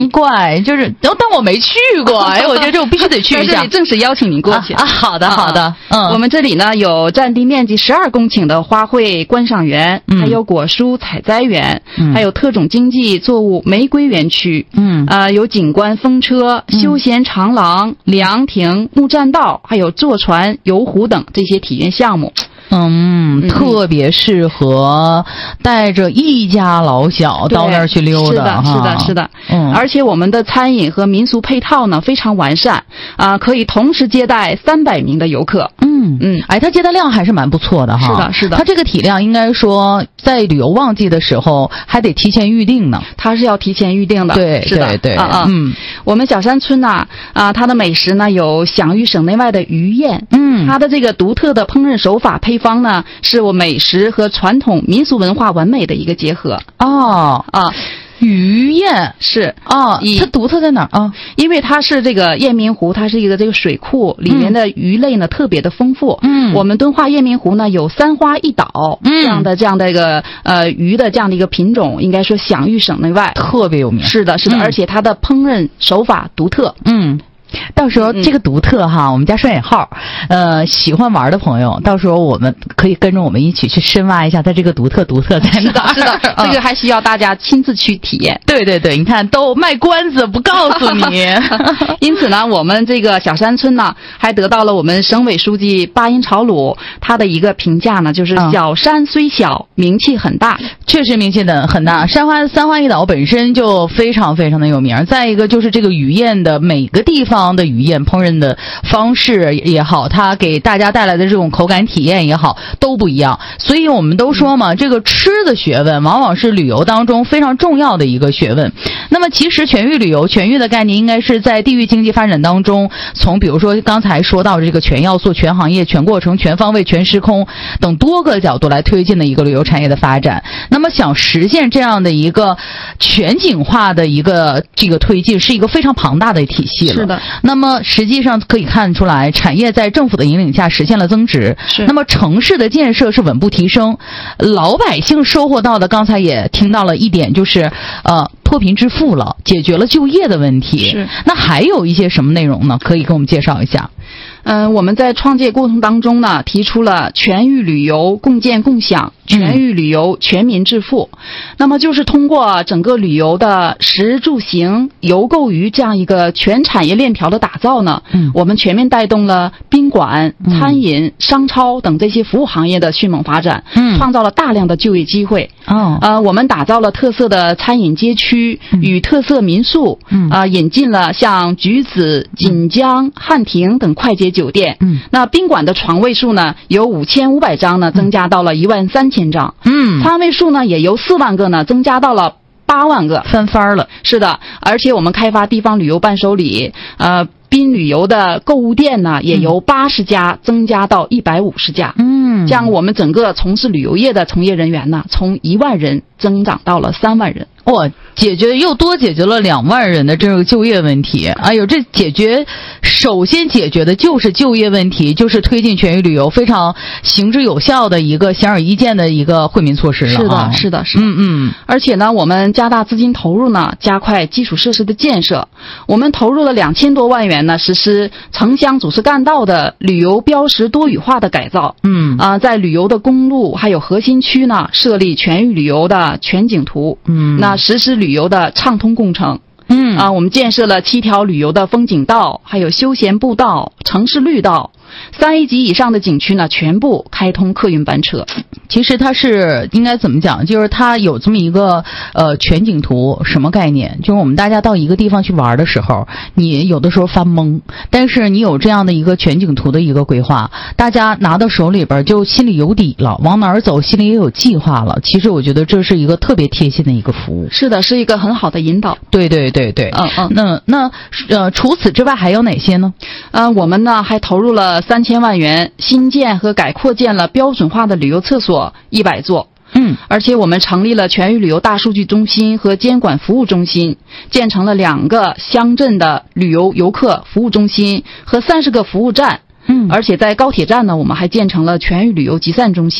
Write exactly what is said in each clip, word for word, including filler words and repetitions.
怪，就是但我没去过，哎，我觉得这我必须得去一下。 在这里正式邀请您过去啊！啊好的，好的，嗯， 我们这里呢有占地面积十二公顷的花卉观赏园， 嗯、 还有果蔬采摘园， 嗯、 还有特种经济作物玫瑰园区， 嗯， 呃，有景观风车、休闲长廊、凉亭、木栈道，还有坐船、游湖等这些体验项目。 嗯，特别适合带着一家老小到那儿去溜达。 是的，是的，是的。 嗯， 而且我们的餐饮和民俗配套呢非常完善啊、呃，可以同时接待三百名的游客。 嗯嗯， 哎，它接待量还是蛮不错的哈。 是的，是的。 它这个体量应该说在旅游旺季的时候还得提前预定呢。 它是要提前预定的。 对， 是的， 对对。 啊啊， 嗯， 我们小山村呢啊、呃，它的美食呢有享誉省内外的鱼宴。 嗯， 它的这个独特的烹饪手法配方呢，是我美食和传统民俗文化完美的一个结合。 哦啊， 鱼宴是啊，它独特在哪儿啊？ 因为它是这个雁鸣湖，它是一个这个水库，里面的鱼类呢、嗯、特别的丰富。 嗯， 我们敦化雁鸣湖呢有三花一岛、嗯、这样的这样的一个呃鱼的这样的一个品种，应该说享誉省内外， 特别有名。 是的，是的， 嗯、 而且它的烹饪手法独特。 嗯。到时候这个独特哈，嗯、我们家双引号，呃，喜欢玩的朋友，到时候我们可以跟着我们一起去深挖一下它这个独特独特在哪。 是的，是的，这个还需要大家亲自去体验。 对对对，你看都卖关子不告诉你。 因此呢，我们这个小山村呢，还得到了我们省委书记巴音朝鲁他的一个评价呢，就是小山虽小，嗯、名气很大。 确实名气的很大，山花三花一岛本身就非常非常的有名。再一个就是这个鱼宴的每个地方的鱼宴烹饪的方式也好，它给大家带来的这种口感体验也好，都不一样。所以我们都说嘛，这个吃的学问往往是旅游当中非常重要的一个学问。那么其实全域旅游，全域的概念应该是在地域经济发展当中，从比如说刚才说到这个全要素、全行业、全过程、全方位、全时空等多个角度来推进的一个旅游产业的发展。那么想实现这样的一个全景化的一个这个推进，是一个非常庞大的体系了。 是的。 那么实际上可以看出来，产业在政府的引领下实现了增值。 是。 那么城市的建设是稳步提升，老百姓收获到的，刚才也听到了一点，就是呃脱贫致富了，解决了就业的问题。 是。 那还有一些什么内容呢？可以给我们介绍一下。 嗯、呃，我们在创界过程当中呢，提出了全域旅游共建共享，全域旅游全民致富。嗯、那么就是通过整个旅游的食住行游购娱这样一个全产业链条的打造呢，嗯，我们全面带动了宾馆、餐饮、嗯、商超等这些服务行业的迅猛发展，嗯，创造了大量的就业机会。 哦， 呃，我们打造了特色的餐饮街区与特色民宿，嗯，啊、呃，引进了像橘子、锦江、汉庭等快捷酒店。 嗯， 那宾馆的床位数呢，由五千五百张呢增加到了一万三千张。 嗯， 餐位数呢也由四万个呢增加到了八万个， 翻番了。 是的，而且我们开发地方旅游伴手礼，呃。滨旅游的购物店呢，也由八十家增加到一百五十家。嗯，这样我们整个从事旅游业的从业人员呢，从一万人增长到了三万人。 哇、哦，解决又多解决了两万人的这个就业问题。哎呦，这解决首先解决的就是就业问题，就是推进全域旅游非常行之有效的一个显而易见的一个惠民措施了。 是的，是的，是的。 嗯嗯。 而且呢，我们加大资金投入呢，加快基础设施的建设。我们投入了两千多万元呢，实施城乡主次干道的旅游标识多语化的改造。嗯啊、呃，在旅游的公路还有核心区呢，设立全域旅游的全景图。嗯，那实施旅游的畅通工程。嗯啊，我们建设了七条旅游的风景道，还有休闲步道、城市绿道。三 A 级以上的景区呢，全部开通客运班车。 其实它是应该怎么讲？就是它有这么一个呃全景图，什么概念？就是我们大家到一个地方去玩的时候，你有的时候发懵，但是你有这样的一个全景图的一个规划，大家拿到手里边就心里有底了，往哪儿走心里也有计划了。其实我觉得这是一个特别贴心的一个服务。 是的，是一个很好的引导。 对对对对， 嗯嗯。 那那呃，除此之外还有哪些呢？ 呃，我们呢还投入了三千万元，新建和改扩建了标准化的旅游厕所一百座。嗯，而且我们成立了全域旅游大数据中心和监管服务中心，建成了两个乡镇的旅游游客服务中心和三十个服务站。嗯，而且在高铁站呢，我们还建成了全域旅游集散中心。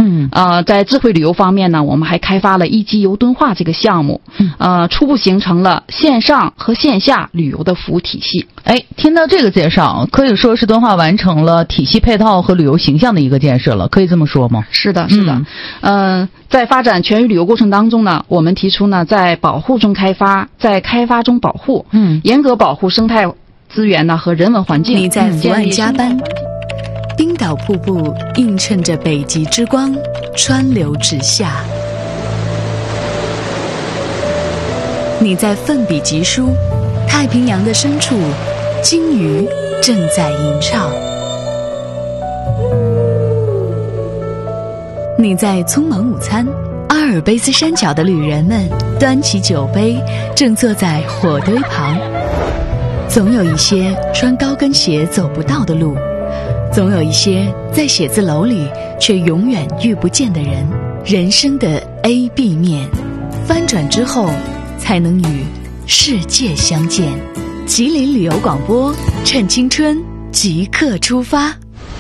嗯，呃，在智慧旅游方面呢，我们还开发了一机游敦化这个项目，嗯，呃，初步形成了线上和线下旅游的服务体系。 哎，听到这个介绍，可以说是敦化完成了体系配套和旅游形象的一个建设了，可以这么说吗？ 是的，是的。嗯，呃，在发展全域旅游过程当中呢，我们提出呢，在保护中开发，在开发中保护，嗯，严格保护生态资源呢和人文环境。 你在伏岸加班，冰岛瀑布映衬着北极之光，川流直下。你在奋笔疾书，太平洋的深处，鲸鱼正在吟唱。你在匆忙午餐，阿尔卑斯山脚的旅人们端起酒杯，正坐在火堆旁。总有一些穿高跟鞋走不到的路，总有一些在写字楼里却永远遇不见的人。人生的 A B 面，翻转之后才能与世界相见。吉林旅游广播，趁青春即刻出发。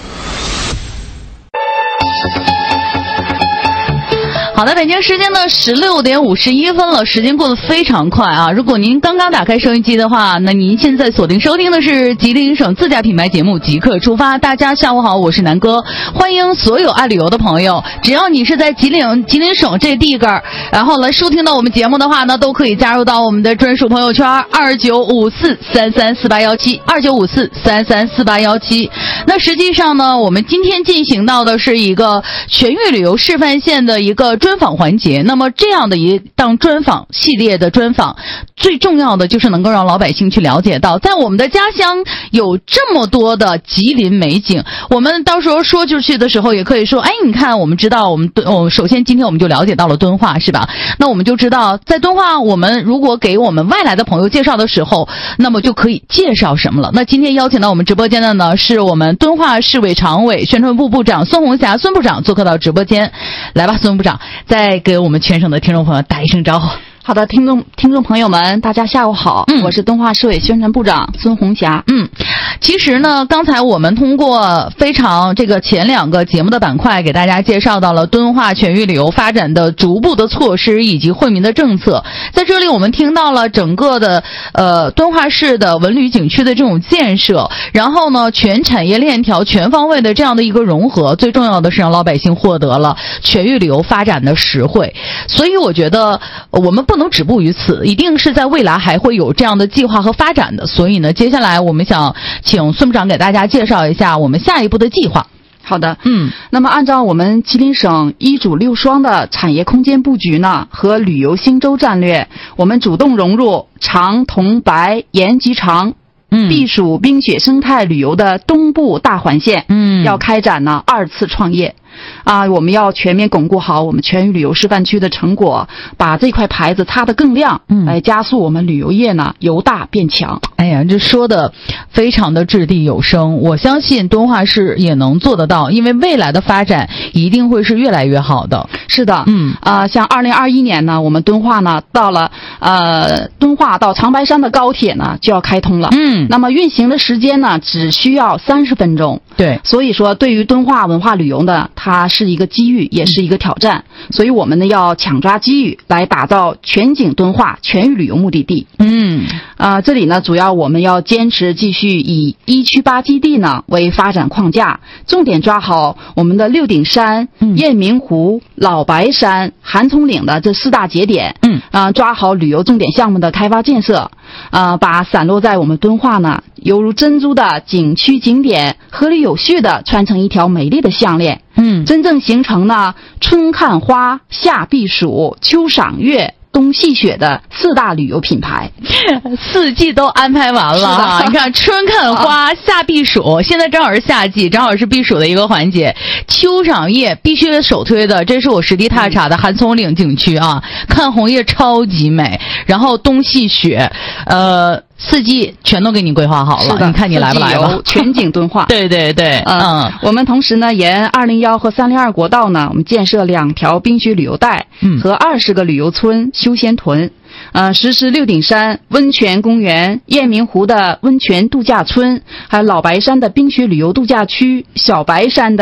好的，北京时间呢十六点五十一分了，时间过得非常快啊！如果您刚刚打开收音机的话，那您现在锁定收听的是吉林省自家品牌节目《即刻出发》。大家下午好，我是南哥，欢迎所有爱旅游的朋友，只要你是在吉林吉林省这地个，然后来收听到我们节目的话呢，都可以加入到我们的专属朋友圈二九五四三三四八一七二九五四三三四八一七。那实际上呢，我们今天进行到的是一个全域旅游示范线的一个专访环节。那么这样的一档专访系列的专访，最重要的就是能够让老百姓去了解到，在我们的家乡有这么多的吉林美景。我们到时候说出去的时候，也可以说，哎，你看，我们知道我们敦，我首先今天我们就了解到了敦化，是吧？那我们就知道，在敦化，我们如果给我们外来的朋友介绍的时候，那么就可以介绍什么了？那今天邀请到我们直播间的呢，是我们敦化市委常委、宣传部部长孙红霞孙部长做客到直播间。来吧，孙部长，再给我们全省的听众朋友打一声招呼。 好的，听众听众朋友们，大家下午好，嗯，我是敦化市委宣传部长孙红霞。 嗯，其实呢，刚才我们通过非常这个前两个节目的板块，给大家介绍到了敦化全域旅游发展的逐步的措施以及惠民的政策。在这里，我们听到了整个的呃敦化市的文旅景区的这种建设，然后呢，全产业链条全方位的这样的一个融合，最重要的是让老百姓获得了全域旅游发展的实惠。所以，我觉得我们不。不能止步于此，一定是在未来还会有这样的计划和发展的。所以呢，接下来我们想请孙部长给大家介绍一下我们下一步的计划。 好的，嗯，那么按照我们吉林省一主六双的产业空间布局呢和旅游兴洲战略，我们主动融入长、同、白、延吉长避暑冰雪生态旅游的东部大环线，嗯，要开展呢二次创业。啊，我们要全面巩固好我们全域旅游示范区的成果，把这块牌子擦得更亮，嗯，来加速我们旅游业呢由大变强。 哎呀，这说的非常的掷地有声，我相信敦化市也能做得到，因为未来的发展一定会是越来越好的。 是的，嗯，啊、呃，像二零二一年呢，我们敦化呢到了呃敦化到长白山的高铁呢就要开通了，嗯，那么运行的时间呢只需要三十分钟。 对， 所以说对于敦化文化旅游呢，它是一个机遇，也是一个挑战，所以我们呢要抢抓机遇，来打造全景敦化全域旅游目的地。嗯，啊、呃，这里呢主要我们要坚持继续以一区八基地呢为发展框架，重点抓好我们的六顶山、嗯、雁鸣湖、老白山、韩丛岭的这四大节点。嗯，啊、呃，抓好旅游重点项目的开发建设，啊、呃，把散落在我们敦化呢犹如珍珠的景区景点合理有序的穿成一条美丽的项链。嗯，真正形成呢春看花、夏避暑、秋赏月、冬戏雪的四大旅游品牌， 四季都安排完了啊！你看，春看花，夏避暑，现在正好是夏季，正好是避暑的一个环节。秋赏叶必须首推的，这是我实地踏查的韩丛岭景区啊，看红叶超级美。然后冬戏雪，呃。四季全都给你规划好了，你看你来不来吧？ 全景敦化。 对对对，嗯、呃， 我们同时呢，沿二零一和三零二国道呢，我们建设两条冰雪旅游带，嗯，和二十个旅游村、休闲屯。呃，实施六顶山温泉公园、雁鸣湖的温泉度假村，还有老白山的冰雪旅游度假区、小白山的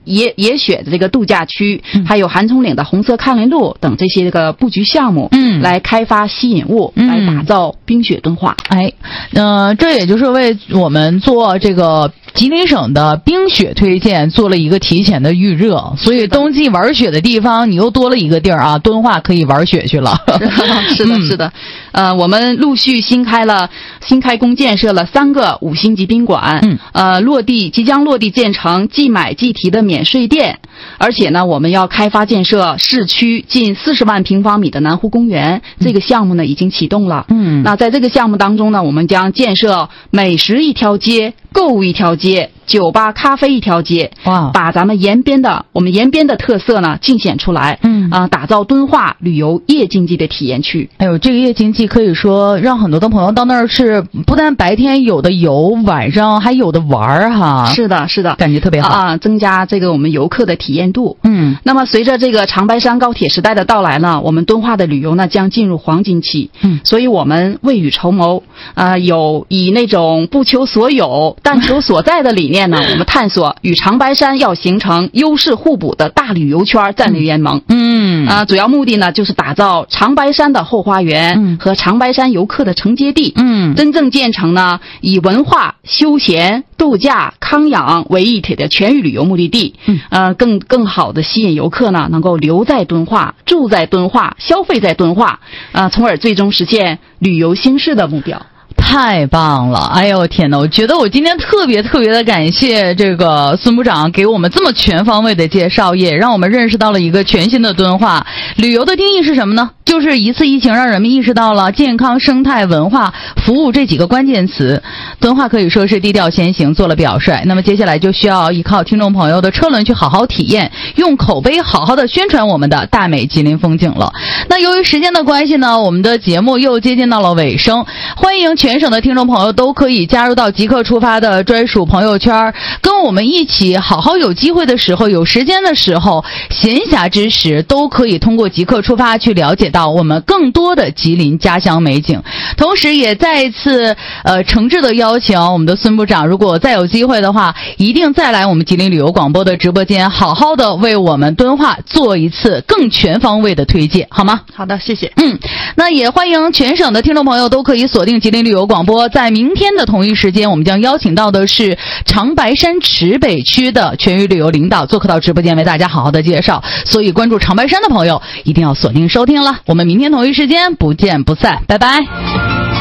野野雪的这个度假区，嗯、还有韩冲岭的红色康林路等这些这个布局项目，嗯，来开发吸引物，嗯、来打造冰雪敦化。 哎，呃，这也就是为我们做这个吉林省的冰雪推荐做了一个提前的预热，所以冬季玩雪的地方你又多了一个地儿啊，敦化可以玩雪去了。 是的，是的，呃，我们陆续新开了、新开工建设了三个五星级宾馆，嗯，呃，落地即将落地建成即买即提的免税店，而且呢，我们要开发建设市区近四十万平方米的南湖公园，这个项目呢已经启动了，嗯，那在这个项目当中呢，我们将建设美食一条街、购物一条街、酒吧咖啡一条街，哇，把咱们延边的我们延边的特色呢尽显出来，嗯啊、呃，打造敦化旅游夜经济的体验区。 哎呦，这个夜经济可以说让很多的朋友到那儿是不但白天有的游，晚上还有的玩哈。 是的，是的， 感觉特别好啊，增加这个我们游客的体验度。嗯，那么随着这个长白山高铁时代的到来呢，我们敦化的旅游呢将进入黄金期。嗯，所以我们未雨绸缪，啊、呃，有以那种不求所有但求所在的理念呢，我们探索与长白山要形成优势互补的大旅游圈战略联盟。嗯，啊、呃，主要目的呢就是打造长白山的后花园和长白山游客的承接地。嗯，真正建成呢以文化、休闲、度假、康养为一体的全域旅游目的地。嗯，呃，更更好的吸引游客呢能够留在敦化、住在敦化、消费在敦化，啊、呃，从而最终实现旅游兴市的目标。 太棒了！哎呦天哪，我觉得我今天特别特别的感谢这个孙部长给我们这么全方位的介绍，也让我们认识到了一个全新的敦化。旅游的定义是什么呢？就是一次疫情让人们意识到了健康、生态、文化、服务这几个关键词。敦化可以说是低调先行做了表率，那么接下来就需要依靠听众朋友的车轮去好好体验，用口碑好好的宣传我们的大美吉林风景了。那由于时间的关系呢，我们的节目又接近到了尾声，欢迎全省的听众朋友都可以加入到即刻出发的专属朋友圈，跟我们一起好好有机会的时候、有时间的时候、闲暇之时，都可以通过即刻出发去了解到我们更多的吉林家乡美景。同时也再一次呃诚挚的邀请我们的孙部长，如果再有机会的话，一定再来我们吉林旅游广播的直播间，好好的为我们敦化做一次更全方位的推介，好吗？ 好的，谢谢。 嗯，那也欢迎全省的听众朋友都可以锁定吉林旅游广播，在明天的同一时间，我们将邀请到的是长白山池北区的全域旅游领导做客到直播间，为大家好好的介绍。所以关注长白山的朋友一定要锁定收听了，我们明天同一时间不见不散，拜拜。